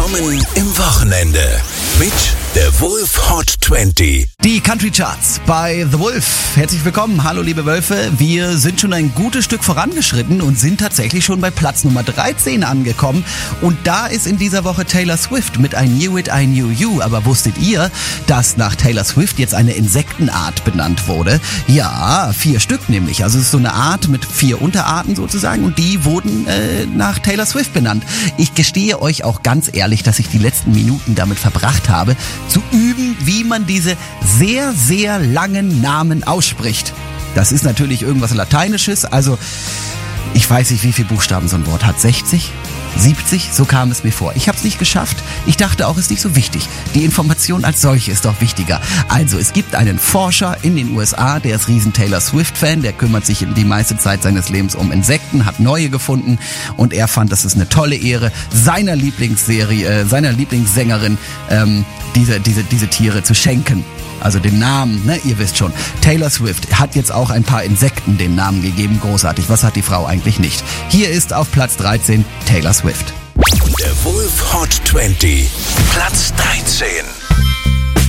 Willkommen im Wochenende mit der Wolf Hot 20. Die Country Charts bei The Wolf. Herzlich willkommen. Hallo liebe Wölfe. Wir sind schon ein gutes Stück vorangeschritten und sind tatsächlich schon bei Platz Nummer 13 angekommen. Und da ist in dieser Woche Taylor Swift mit I Knew It, I Knew You. Aber wusstet ihr, dass nach Taylor Swift jetzt eine Insektenart benannt wurde? Ja, 4 Stück nämlich. Also es ist so eine Art mit 4 Unterarten sozusagen und die wurden nach Taylor Swift benannt. Ich gestehe euch auch ganz ehrlich, dass ich die letzten Minuten damit verbracht habe, zu üben, wie man diese sehr, sehr langen Namen ausspricht. Das ist natürlich irgendwas Lateinisches, also ich weiß nicht, wie viele Buchstaben so ein Wort hat. 60? 70? So kam es mir vor. Ich habe es nicht geschafft. Ich dachte auch, es ist nicht so wichtig. Die Information als solche ist doch wichtiger. Also, es gibt einen Forscher in den USA, der ist riesen Taylor Swift-Fan, der kümmert sich die meiste Zeit seines Lebens um Insekten, hat neue gefunden und er fand, das ist eine tolle Ehre, seiner Lieblingssängerin diese Tiere zu schenken. Also den Namen, ne, ihr wisst schon. Taylor Swift hat jetzt auch ein paar Insekten den Namen gegeben. Großartig. Was hat die Frau eigentlich nicht? Hier ist auf Platz 13 Taylor Swift. Der Wolf Hot 20. Platz 13.